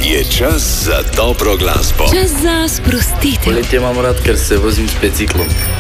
je čas za dobro glasbo. Čas za sprostitev. Poletje imam rad, ker se vozim s biciklom.